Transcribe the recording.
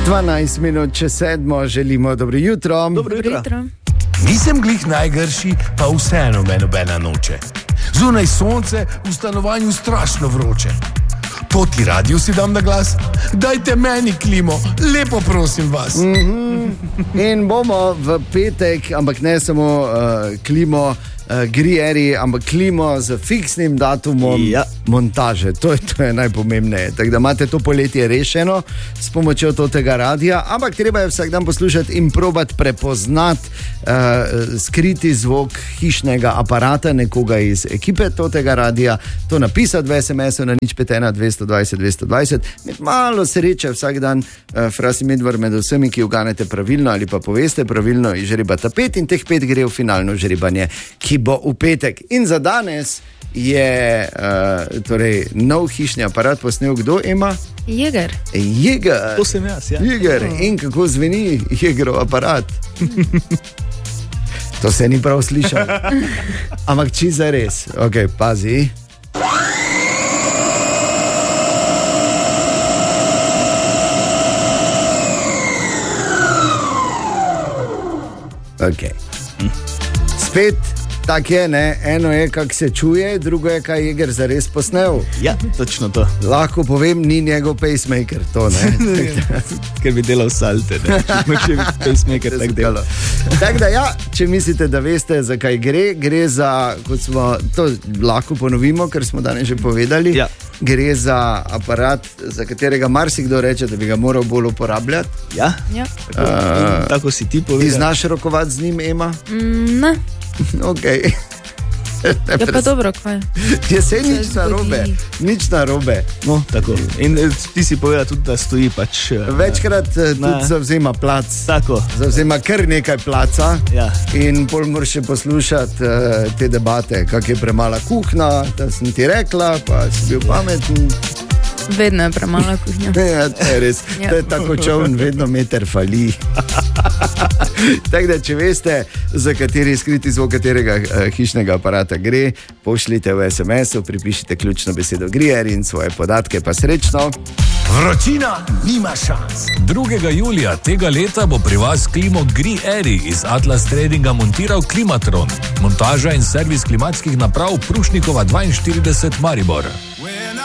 12 minut čez 7, želimo dobro jutro. Dobro jutro. Nisem glih najgrši, pa vseeno me nobena noče. Zunaj sonce, v stanovanju strašno vroče. To ti radio si dam na glas? Dajte meni klimo, lepo prosim vas. In bomo v petek, ampak ne samo klimo, grieri, ampak klimo z fiksnim datumom montaže. To je najpomembneje. Tako da imate to poletje rešeno s pomočjo tega radia, ampak treba je vsak dan poslušati in probati prepoznati skriti zvok hišnega aparata nekoga iz ekipe tega radia, to napisati v SMS-u na 051 220 220. Med malo sreče vsak dan, Frasi Medvar med vsemi, ki uganete pravilno ali pa poveste pravilno, izžrebata 5 in teh 5 gre v finalno žrebanje, ki bo v petek. In za danes je torej nov hišni aparat posnel kdo, Ema? Jeger. Jeger. To sem jaz, ja. Jeger. In kako zveni Jegerov aparat? To se ni prav slišal. Ampak čisto zares. Ok, pazi. Ok. Spet tak je, ne? Eno je, kak se čuje, drugo je, kaj Jeger zares posnel. Ja, točno to. Lahko povem, ni njegov pacemaker, to ne. Ker bi delal salte, ne. Če bi pacemaker tak delal. Tako da ja, če mislite, da veste, zakaj gre za, kot smo, to lahko ponovimo, ker smo danes že povedali, gre za aparat, za katerega marsikdo reče, da bi ga moral bolj uporabljati. Ja. Tako si ti povedal. Ti znaš rokovati z njim, Ema? Ne. Ok. Ja pa dobro, kaj? Je se nič narobe. No, tako. In ti si povedal tudi, da stoji pač... Večkrat tudi zavzema plac. Tako. Zavzema kar nekaj placa. Ja. In pol moraš še poslušati te debate, kak je premala kuhna, da sem ti rekla, pa si bil pameten. Vedno je premala kuhnja. Ja, to je res. To je tako čovn, vedno meter fali. Tako da, če veste, za kateri skriti zvok katerega hišnega aparata gre, pošljite v SMS-u, pripišite ključno besedo grier in svoje podatke, pa srečno. Vročina nima šans. 2. julija tega leta bo pri vas klimo Grieri iz Atlas Tradinga montiral Klimatron. Montaža in servis klimatskih naprav Prušnikova 42 Maribor.